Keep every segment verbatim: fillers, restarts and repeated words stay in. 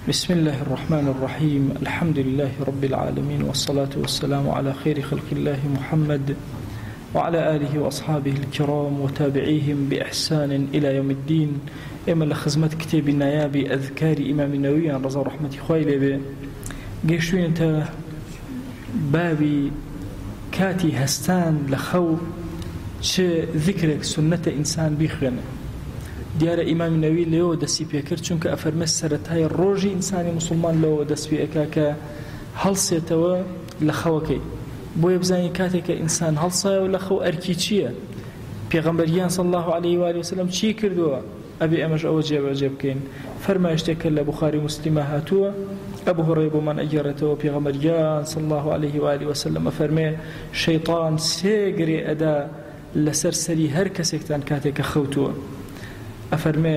بسم الله الرحمن الرحيم. الحمد لله رب العالمين، والصلاة والسلام على خير خلق الله محمد وعلى آله وأصحابه الكرام وتابعيهم بإحسان إلى يوم الدين. إما لخزمت كتاب النيابي أذكار إمام النووي عن رضا رحمة خويلي به قيشوين انت بابي كاتي هستان لخو چه ذكرك سنة إنسان بيخغنه دیارە ئیمامی نەووی لێەوە دەستی پێکرد چونکە ئەفەرمێ سەرەتای ڕۆژی ئینسانی مسلمان لەوە دەست پێ ئەکا کە هەڵسێتەوە لە خەوەکەی. بۆیە بزانین کاتێک کە ئینسان هەڵسایەوە لە خەو ئەرکی چییە؟ پێغەمبەریان صلی الله علیه و آله وسلم چی کردووە؟ ئەبێ ئەمەش ئەوە جێبەجێ بکەین. فەرمایە شتێک لە بوخاری موسلیمە هاتووە، ئەبو هورەیرە بۆمان ئەگێڕێتەوە پێغەمبەریان صلی الله علیه و آله وسلم ئەفەرمێ شەیطان سێ گرێ ئەدا لەسەر سەری هەر کەسێکتان کاتێک کە خەوتووە. ئەفەرمێ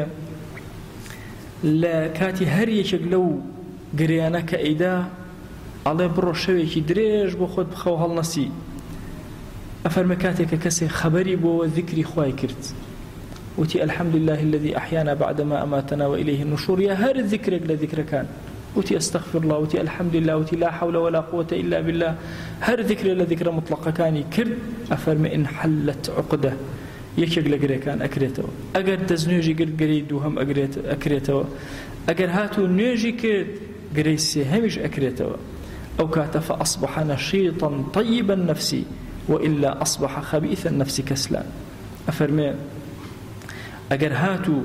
لە کاتی هەر یەکێک لەو گریانە کە ئەیدا ئەڵێ بڕۆ شەوێکی درێژ بۆ خۆت بخەو هەڵنەسی. ئەفەرمێ کاتێک کە کەسێک خەبەری بۆوە ذیکری خوای کرد، وتی الحمد لله الذي أحيانا بعدما أماتنا وإليه النشور. یا هەر ذیکرێک لە ذیکرەکان وتی استغفر الله، وتی الحمد لله، وتی لا حول ولا قوة إلا بالله، هەر ذیکرێک لە ذیکرە مطلقەکانی کرد. ئەفەرمێ انحلت عقدة، یەکێک لە گرێکان ئەکرێتەوە. ئەگەر دەستنوێژی کرد گرەی دووهەم ئەکرێتەوە، ئەگەر هاتوو نوێژی کرد گرەی سێهەمیش ئەکرێتەوە. ئەو کاتە فأصبح نشيطا طيب النفس وإلا أصبح خبيث النفس كسلان. ئەفەرمێ ئەگەر هاتوو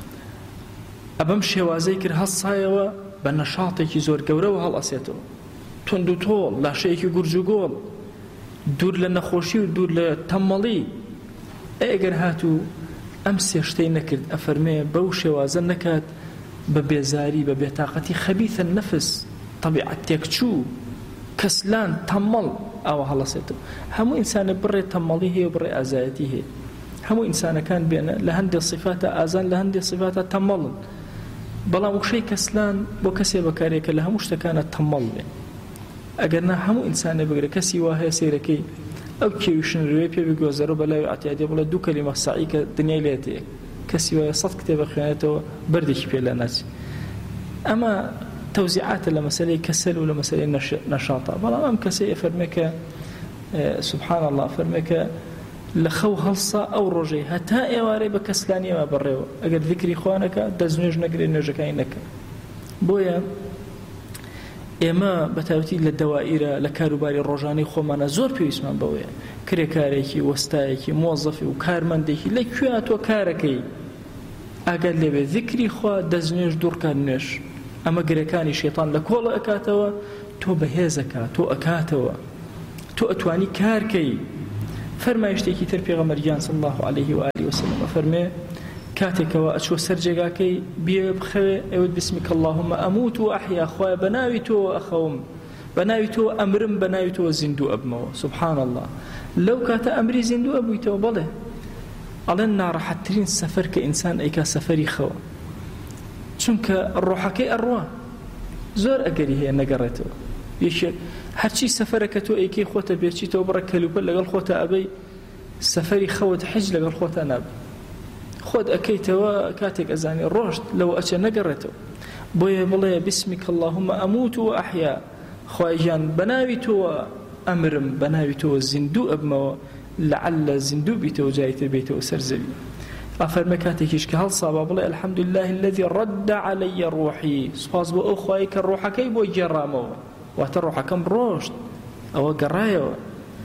ئەبەم شێوازەی کرد هەڵسایەوە بە نەشاڵێکی زۆر گەورەوە هەڵئەسێتەوە، تۆند و تۆڵ، لاشەیەکی گورج و گۆڵ، دوور لە نەخۆشی و دوور لە تەمەڵی. ئەگەر هاتوو ئەم سێ شتەی نەکرد، ئەفەرمێ بەو شێوازە نەکات بە بێزاری بە بێتاقەتی خەبیثە نەفس، طەبیعەت تێکچوو، کەسلان، تەمەڵ، ئەوە هەڵەسێتەوە. هەموو ئینسانە بڕێ تەمەڵی هەیە و بڕێ ئازایەتی هەیە. هەموو ئینسانەکان بێنە لە هەندێک صفاتە ئازان، لە هەندێک صفاتە تەمەڵن. بەڵام وشەی کەسلان بۆ کەسێ بەکارێکە لە هەموو شتەکانە تەمەڵ بێ. ئەگەر نا هەموو ئینسانە بگرێ کەسی وا هەیە سەیرەکەی ئەو کێویشن ڕوێ پێ بگۆزەرە بەلای ئەتیادێ بڵێ دوو کەلیمە ساعی کە دنیای لێتەیە، کەسی وایە سەد کتێبە خوێنێتەوە بەردێکی پێ لە ناچی. ئەمە تەوزیعاتە لە مەسەلەی کەسەل و لە مەسەلەی نەشاطە. بەڵام ئەم کەسەی ئەفەرمێ کە سوبحان الله ئەفەرمێ کە لە خەو هەڵسا ئەو ڕۆژەی هەتا ئێوارەی بە کەسلانیەوە بەڕێوە، ئەگەر ذیکری خوانەکە دەستنوێژ نەگرێ نوێژەکانی نەکە. بۆیە ئێمە بەتایبەتی لە دەوائیرە لە کاروباری ڕۆژانەی خۆمانە زۆر پێویستمان بەوەیە کرێکارێکی وەستایەکی مۆزەفی و کارمەندێکی لە کوێ تۆ کارەکەی ئاگەر لێبێ ذیکری خوا دەستنوێژ دوڕکان نوێژ. ئەمە گرەکانی شەیطان لە کۆڵە ئەکاتەوە، تۆ بەهێزەکە، تۆ ئەکاتەوە، تۆ ئەتوانی کارکەی. فەرمای شتێکی تر پێغەمبەریان صلی الله علیه و آله وسلم فەرمێ کاتێکەوە ئەچوە سەر جێگاکەی بێ بخەوێ ئەوت بسمک اللهم ئەموت و ئەحیا، خوایە بە ناوی تۆ ئەخەوم، بە ناوی تۆ ئەمرم، بە ناوی تۆ زیندوو ئەبمەوە. سبحان الله. لەو کاتە ئەمری زیندوو ئەبوویتەوە. بەڵێ ئەڵێن ناڕەحەتترین سەفەر کە ئینسان ئەیکا سەفەری خەوە، چونکە ڕۆحەکەی ئەڕوا زۆر ئەگەری هەیە نەگەڕێتەوە. یەکێک هەرچی سەفەرەکە تۆ ئەیکەی خۆتە بێچیتەوە بڕە کەلوپەل لەگەڵ خۆتە ئەبەی، سەفەری خەوت حج لەگەڵ خۆتە نابێ، خۆت ئەکەیتەوە کاتێک ئەزانی ڕۆژت لەوە ئەچە نەگەڕێتەوە. بۆیە بڵێ بسمک اللهم ئەموت و ئەحیا، خوای گیان بە ناوی تۆوە ئەمرم، بە ناوی تۆوە زیندوو ئەبمەوە، لەعەلە زیندوو بیتەوە جایتر بیتەوە سەر زەوی. ئەفەرمێ کاتێکیش کە هەڵسابا بڵێ الحمد لله الذي رد علي روحي، سوپاس بۆ ئەو خوای کە ڕۆحەکەی بۆ گێڕامەوە، واتە ڕۆحەکەم ڕۆشت، ئەوە گەڕایەوە.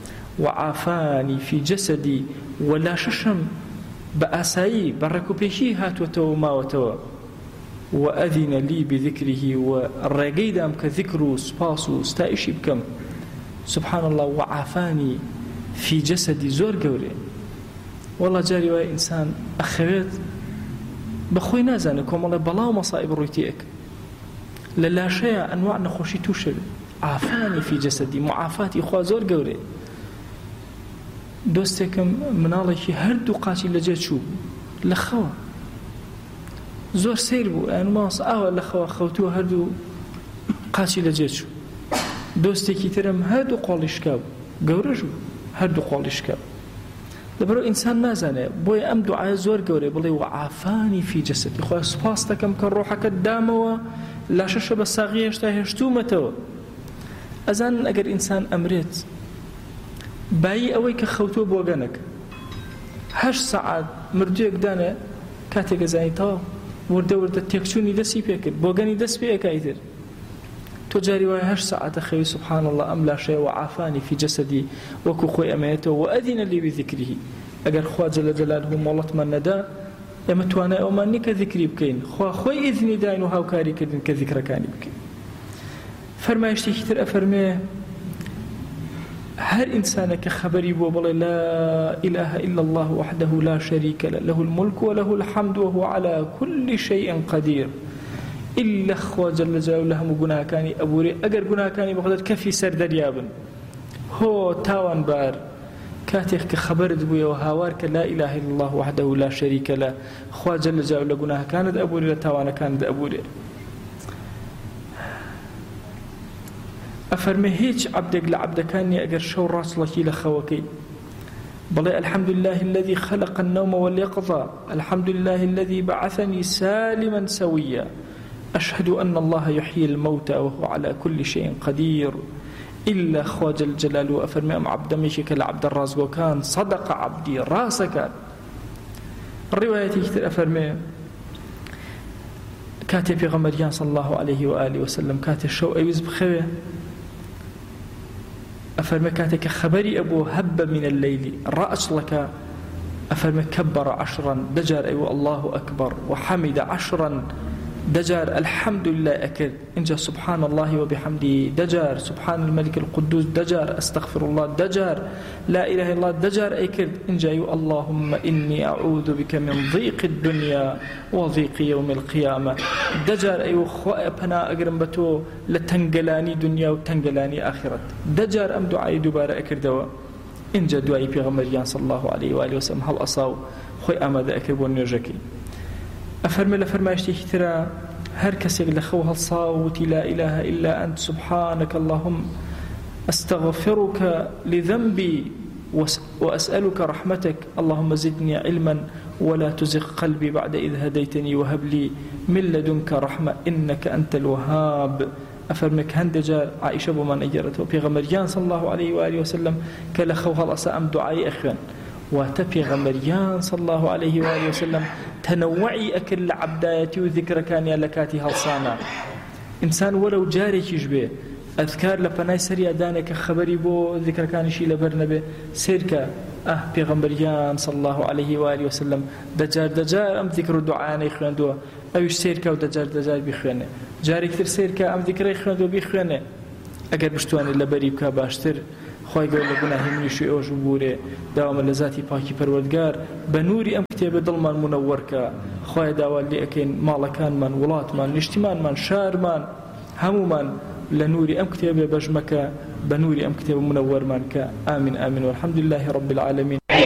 وعافاني في جسدي، ولا ششم بأسایی بەڕێکوپێکی هاتوەتەوە ماوەتەوە. وأذن لي بذكره، والرێگەی دام کە ذکر و سوپاس و ستایشی بکەم. سبحان الله. وعافاني في جسدي زۆر گەورێ. والله جاری وای ئینسان ئەخەوێت بەخۆی نازانێت کۆمەڵێ بەڵاو مەسائب ڕوویتێک لە لاشەیە ئەنواع نەخۆشی تووشە بێت. عافاني في جسدي، معافاتی خوا زۆر گەورێ. دۆستێکم مناڵێکی هەردوو قاچی لەجێ چوو لە خەوە، زۆر سیر بوو، ئەن ماس ئاوە لە خەوە خەوتووە هەردوو قاچی لەجێ چوو. دۆستێکی ترم هەردوو قۆڵی شکا بوو، گەورەش بوو، هەردوو قۆڵی شکا بوو. لەبەرەوە ئینسان نازانێت. بۆیە ئەم دوعایە زۆر گەورەیە، بڵێ وعافانی فی جەسەدی، خۆی سوپاس دەکەم کە ڕۆحەکەت دامەوە لاشەشە بە ساغی هێشتا هێشتومەتەوە. ئەزانن ئەگەر ئینسان ئەمرێت بایی ئەوەی کە خەوتووە بۆگەنەک هەشت سەعات مردوویەک دانێ کاتێک ئەزانیتەوە وردە وردە تێکچوونی دەستی پێکرد بۆگەنی دەست پێ ئەکایتر تۆ جاری وایە هەشت سەعاتە خەوی سبحان الله ئەم لاشەیە وعافانی فی جەسەدی وەکو خۆی ئەمەیەتەوە وئەدینە لی بذیکریه ئەگەر خوا جەلە جەلالهو مۆڵەتمان نەدا ئێمە توانای ئەومان نییە کە ذیکری بکەین خوا خۆی ئیذنی داین و هاوکاری کردن کە ذیکرەکانی بکەین. فەرمایشتێکی تر ئەفەرمێ هەر ئینسانێک کە خەبەری بۆ بڵێ لا إله إلا الله وحده لا شريك له له الملك وله الحمد وهو على كل شيء قدير إلا خوا جل جلاله هەموو گوناهەکانی ئەبورێ ئەگەر گوناهەکانی بەخۆدەت کەفی سەر دەریابن هۆ تاوانبار کاتێک کە خەبەرت بوویەوە هاوار کە لا إله إلا الله وحده لا شريك له خوا جل جلاله لە گوناهەکانت ئەبورێ لە تاوانەکانت ئەبورێ. ئەفەرمێ هیچ عەبدێک لە عەبدەکانی ئەگەر شەو ڕاستڵەکی لە خەوەکەی بڵێ الحمد لله الذي خلق النوم واليقظة الحمد لله الذي بعثني سالما سويا أشهد أن الله يحيي الموتى وهو على كل شيء قدير إلا خوا جل جلاله أفرمي أم عبد ميشك العبد الرازق كان صدق عبدي راسك. الرواية تكتر أفرمي كاتب غمريان صلى الله عليه وآله وسلم كاتب شو أيوز بخوة أفرمي كاتك خبري أبو هب من الليل رأس لك أفرمي كبر عشرا دجار أيوة الله أكبر وحمد عشرا دجار الحمد لله أكد إنجا سبحان الله وبحمده دجار سبحان الملك القدوس دجار أستغفر الله دجار لا إله إلا الله دجار أكد إنجا اللهم إني أعوذ بك من ضيق الدنيا وضيق يوم القيامة دجار أيو خواء بنا أقرم بتو لتنقلاني دنيا وتنقلاني آخرت دجار أم دعاء دبارة أكد دوا إنجا دعاء بيغمريان صلى الله عليه وآله وسلم هل أصاو خوي أمد أكد ونرجكي. أفرمي لفرمايشتي ترى هر كسيك لخو هالصاوتي لا إله إلا أنت سبحانك اللهم أستغفرك لذنبي وأسألك رحمتك اللهم زدني علما ولا تزغ قلبي بعد إذ هديتني وهب لي من لدنك رحمة إنك أنت الوهاب. أفرمك هندجار عائشة بمن أجرته بيغمريان صلى الله عليه وآله وسلم كلخو هالأسا أم دعائي أخوان واتبي غمريان صلى الله عليه وآله وسلم تنوعي أكل عبدايتي وذكر كان يلكاتي هالصانا إنسان ولو جاري يجبه أذكار لبناي سريع دانك خبري بو ذكر كان شي لبرنبه سيركا أه بيغمبريان صلى الله عليه وآله وسلم دجار دجار أم ذكر دعانا يخوان دوا أوش سيركا ودجار دجار بيخوانه جاري كتر سيركا أم ذكر يخوان دوا بيخوانه أقر بشتواني لبري بكا باشتر خواهی گەورە لە گوناهی منیش ئێوەش ببورێ داوامە لە زاتی پاکی پەروەردگار بە نووری ئەم کتێبە دڵمان منەوەرکە خۆی داوا لێ ئەکەین ماڵەکانمان وڵاتمان نیشتیمانمان شارمان هەمومان لە نووری ئەم کتێبێ بەژمەکە بە نووری ئەم کتێبە منەوەرمان کە ئامین ئامین والحەمدولله رب العالمین.